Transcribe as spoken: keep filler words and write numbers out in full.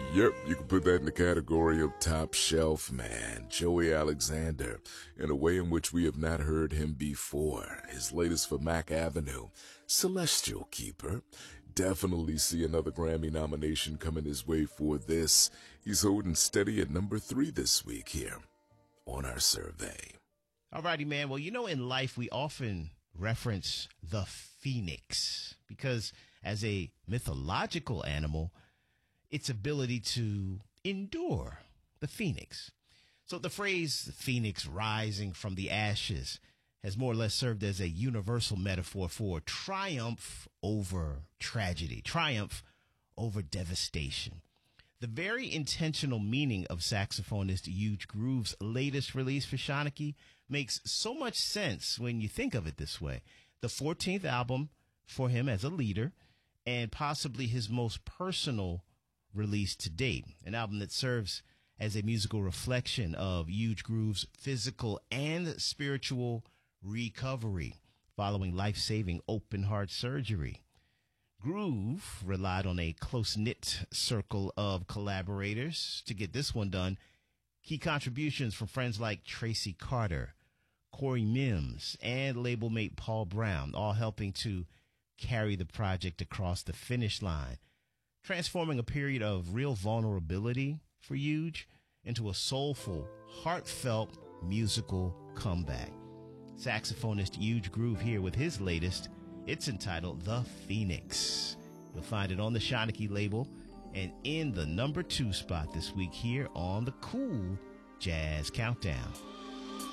Yep, you can put that in the category of top shelf, man. Joey Alexander, in a way in which we have not heard him before. His latest for Mac Avenue, Celestial Keeper. Definitely see another Grammy nomination coming his way for this. He's holding steady at number three this week here on our survey. Alrighty, man. Well, you know, in life, we often reference the phoenix because as a mythological animal, its ability to endure, the phoenix. So the phrase phoenix rising from the ashes has more or less served as a universal metaphor for triumph over tragedy, triumph over devastation. The very intentional meaning of saxophonist Huge Groove's latest release for Shanachie makes so much sense when you think of it this way. The fourteenth album for him as a leader and possibly his most personal release to date, an album that serves as a musical reflection of Huge Groove's physical and spiritual recovery following life-saving open heart surgery. Groove relied on a close-knit circle of collaborators to get this one done. Key contributions from friends like Tracy Carter, Corey Mims, and label mate Paul Brown, all helping to carry the project across the finish line, transforming a period of real vulnerability for Huge into a soulful, heartfelt musical comeback. Saxophonist Huge Groove here with his latest. It's entitled The Phoenix. You'll find it on the Shanachie label and in the number two spot this week here on the Cool Jazz Countdown.